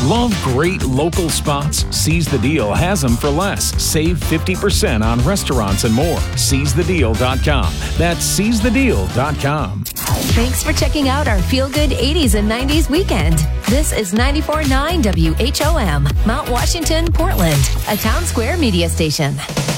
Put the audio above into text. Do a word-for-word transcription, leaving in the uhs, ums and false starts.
Love great local spots? Seize the Deal has them for less. Save fifty percent on restaurants and more. seize the deal dot com. That's seize the deal dot com. Thanks for checking out our Feel Good eighties and nineties weekend. This is ninety-four point nine W H O M, Mount Washington, Portland, a Town Square media station.